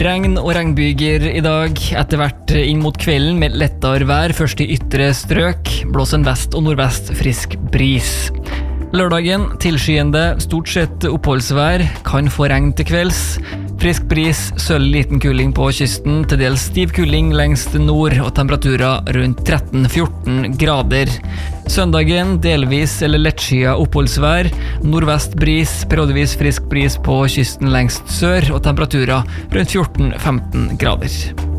Regn og regnbyger I dag, etter hvert inn mot kvelden med lettere vær, først I ytre strøk, blåser en vest og nordvest frisk bris. Lørdagen, tilskyende, stort sett oppholdsvær, kan få regn til kvelds. Frisk bris, sølv liten kuling på kysten, til dels stiv kuling lengst nord og temperaturer rundt 13-14 grader. Søndagen, delvis eller lettskyet oppholdsvær, nordvest bris, periodevis frisk bris på kysten lengst sør og temperaturer rundt 14-15 grader.